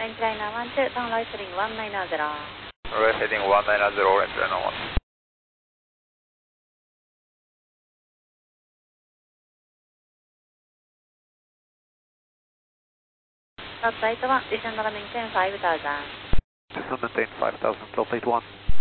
Orange Liner 12, turn right heading 190. Right heading 190, Orange Liner 1. Flight 1, descend running 10, 5000. Descend maintain 5000, flight 1.